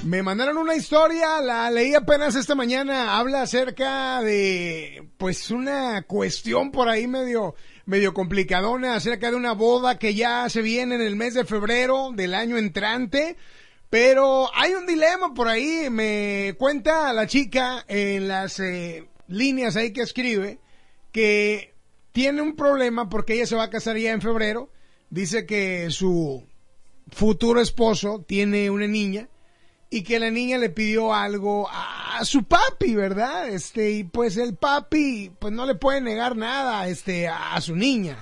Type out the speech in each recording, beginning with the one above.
Me mandaron una historia, la leí apenas esta mañana, habla acerca de, pues, una cuestión por ahí medio complicadona, acerca de una boda que ya se viene en el mes de febrero del año entrante, pero hay un dilema por ahí, me cuenta la chica en las líneas ahí que escribe, que tiene un problema porque ella se va a casar ya en febrero, dice que su futuro esposo tiene una niña, y que la niña le pidió algo a su papi, ¿verdad? Y pues el papi, pues no le puede negar nada, a su niña.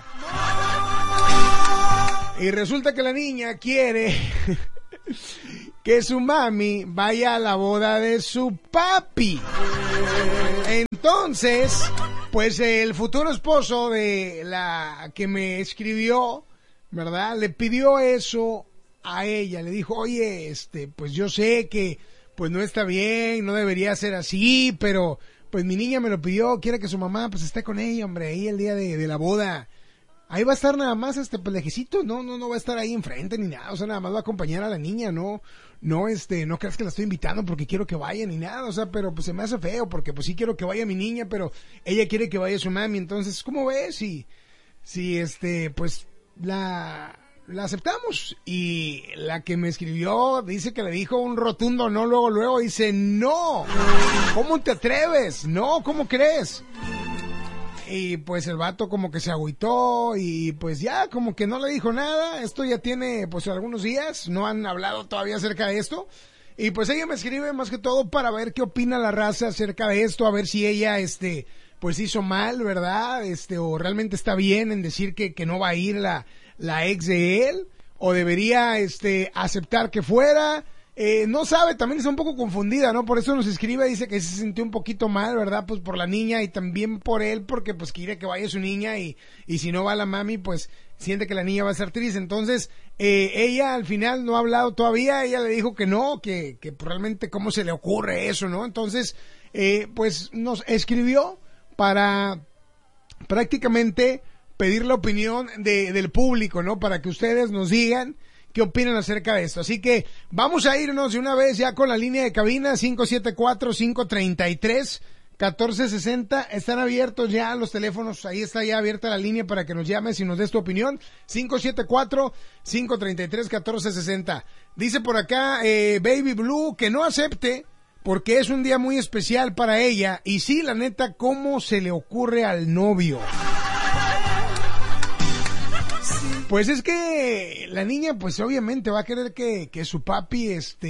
Y resulta que la niña quiere que su mami vaya a la boda de su papi. Entonces, pues el futuro esposo de la que me escribió, ¿verdad? Le pidió eso a ella, le dijo, oye, pues yo sé que pues no está bien, no debería ser así, pero pues mi niña me lo pidió, quiere que su mamá pues esté con ella, hombre, ahí el día de la boda. Ahí va a estar nada más pues lejecito, no va a estar ahí enfrente ni nada, o sea, nada más va a acompañar a la niña, no creas que la estoy invitando porque quiero que vaya ni nada, o sea, pero pues se me hace feo porque pues sí quiero que vaya mi niña, pero ella quiere que vaya su mami, entonces, ¿cómo ves? Si pues la aceptamos. Y la que me escribió dice que le dijo un rotundo no, luego dice, no, ¿cómo te atreves? No, ¿cómo crees? Y pues el vato como que se agüitó y pues ya como que no le dijo nada. Esto ya tiene pues algunos días, no han hablado todavía acerca de esto. Y pues ella me escribe más que todo para ver qué opina la raza acerca de esto, a ver si ella pues hizo mal, ¿verdad? O realmente está bien en decir que no va a ir la ex de él, o debería aceptar que fuera. No sabe, también está un poco confundida, ¿no? Por eso nos escribe, dice que se sintió un poquito mal, ¿verdad? Pues por la niña y también por él, porque pues quiere que vaya su niña y si no va la mami, pues siente que la niña va a ser triste. Entonces, ella al final no ha hablado todavía, ella le dijo que no, que realmente cómo se le ocurre eso, ¿no? Entonces, pues nos escribió para prácticamente pedir la opinión del público, ¿no? Para que ustedes nos digan qué opinan acerca de esto. Así que vamos a irnos de una vez ya con la línea de cabina 574-533-1460. Están abiertos ya los teléfonos, ahí está ya abierta la línea para que nos llames y nos des tu opinión. 574-533-1460. Dice por acá Baby Blue que no acepte porque es un día muy especial para ella. Y sí, la neta, ¿cómo se le ocurre al novio? Pues es que la niña, pues obviamente va a querer que su papi,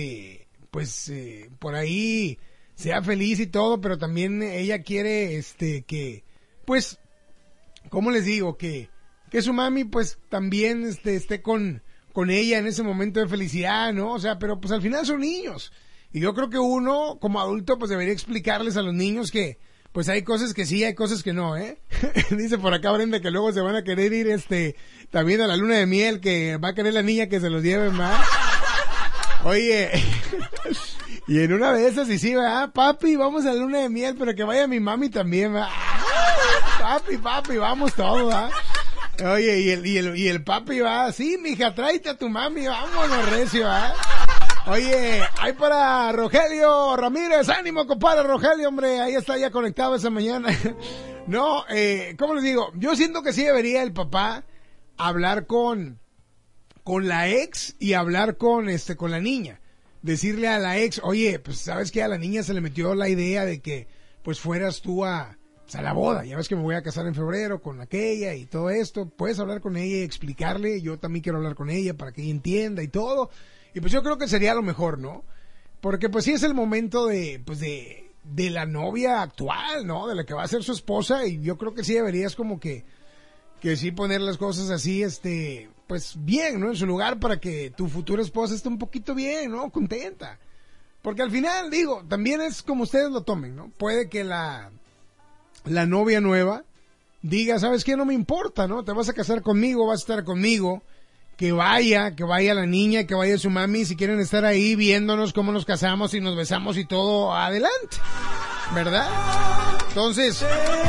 por ahí sea feliz y todo, pero también ella quiere, que, pues, ¿cómo les digo? Que su mami, pues, también, esté con ella en ese momento de felicidad, ¿no? O sea, pero pues al final son niños. Y yo creo que uno, como adulto, pues debería explicarles a los niños que, pues hay cosas que sí, hay cosas que no, ¿eh? Dice por acá Brenda que luego se van a querer ir, también a la luna de miel, que va a querer la niña que se los lleve más. Oye, y en una de esas, y sí, ¿verdad? Papi, vamos a la luna de miel, pero que vaya mi mami también, ¿verdad? Papi, vamos todos, ¿verdad? Oye, y el papi va, sí, mija, tráete a tu mami, vámonos recio, ¿verdad? Oye, hay para Rogelio Ramírez, ánimo compadre Rogelio, hombre, ahí está ya conectado esa mañana. No, ¿cómo les digo? Yo siento que sí debería el papá hablar con la ex y hablar con la niña. Decirle a la ex, oye, pues sabes que a la niña se le metió la idea de que pues fueras tú a la boda, ya ves que me voy a casar en febrero con aquella y todo esto, puedes hablar con ella y explicarle, yo también quiero hablar con ella para que ella entienda y todo. Y pues yo creo que sería lo mejor, ¿no? Porque pues sí es el momento de la novia actual, ¿no? De la que va a ser su esposa, y yo creo que sí deberías como que sí poner las cosas así, pues bien, ¿no? En su lugar para que tu futura esposa esté un poquito bien, ¿no? Contenta. Porque al final, digo, también es como ustedes lo tomen, ¿no? Puede que la novia nueva diga, ¿sabes qué? No me importa, ¿no? Te vas a casar conmigo, vas a estar conmigo. Que vaya la niña, que vaya su mami, si quieren estar ahí viéndonos cómo nos casamos y nos besamos y todo, adelante, ¿verdad? Entonces,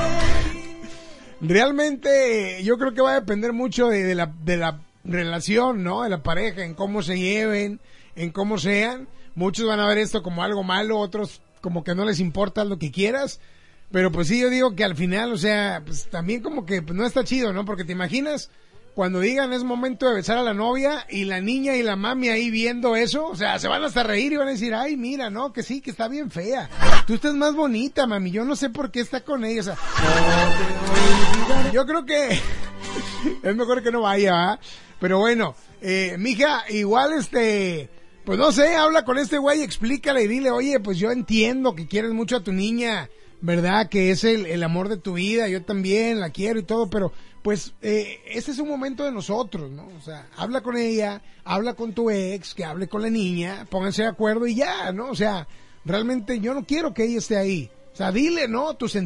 realmente yo creo que va a depender mucho de la relación, ¿no? De la pareja, en cómo se lleven, en cómo sean. Muchos van a ver esto como algo malo, otros como que no les importa lo que quieras. Pero pues sí, yo digo que al final, o sea, pues también como que pues, no está chido, ¿no? Porque te imaginas cuando digan es momento de besar a la novia y la niña y la mami ahí viendo eso, o sea, se van hasta a reír y van a decir, ay, mira, no, que sí, que está bien fea. Tú estás más bonita, mami, yo no sé por qué está con ella, o sea, yo creo que es mejor que no vaya, ¿va? Pero bueno, mija, igual pues no sé, habla con este güey, explícale y dile, oye, pues yo entiendo que quieres mucho a tu niña, ¿verdad? Que es el amor de tu vida, yo también la quiero y todo, pero pues este es un momento de nosotros, ¿no? O sea, habla con ella, habla con tu ex, que hable con la niña, pónganse de acuerdo y ya, ¿no? O sea, realmente yo no quiero que ella esté ahí. O sea, dile, ¿no? Tus